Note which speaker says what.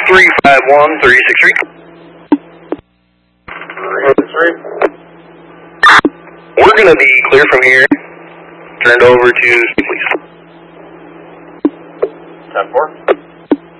Speaker 1: 351363.
Speaker 2: 363.
Speaker 1: We're going to be clear from here. Turned over to please.
Speaker 2: 10-4.